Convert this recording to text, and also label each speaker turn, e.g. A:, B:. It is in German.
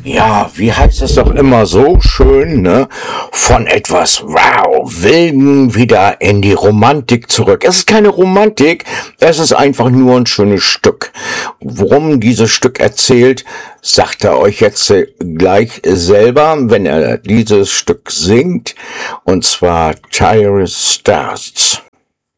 A: Ja, wie heißt es doch immer so schön, ne? Von etwas, wow, Wilden wieder in die Romantik zurück. Es ist keine Romantik, es ist einfach nur ein schönes Stück. Worum dieses Stück erzählt, sagt er euch jetzt gleich selber, wenn er dieses Stück singt, und zwar Tire Stars.